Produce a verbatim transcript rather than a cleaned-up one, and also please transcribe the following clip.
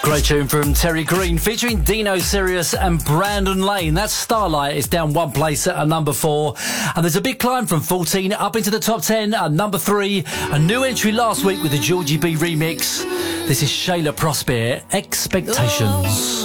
Great tune from Terry Green featuring Dino Sirius and Brandon Lane. That's Starlight is down one place at a number four. And there's a big climb from fourteen up into the top ten at number three. A new entry last week with the Georgie B remix. This is Shayla Prosper, Expectations.